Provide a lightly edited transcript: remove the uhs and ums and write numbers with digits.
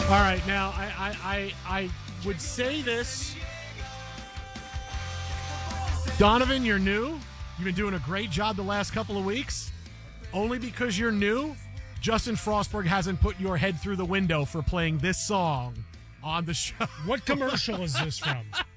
All right, now I would say this. Donovan, you're new. You've been doing a great job the last couple of weeks. Only because you're new, Justin Frostberg hasn't put your head through the window for playing this song on the show. What commercial is this from?